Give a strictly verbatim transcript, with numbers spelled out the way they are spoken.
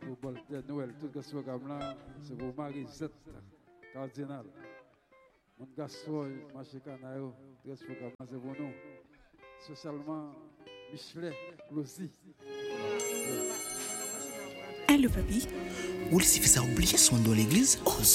pour bol de Noël. Tout ce programme là, c'est pour Marie-Zette, cardinal. Mon garçon, marché canaille, tout ce programme là, c'est pour nous. Socialement, Michelet, aussi. Allô, papi? Ou si fait ça oublier son dans l'église? Oh,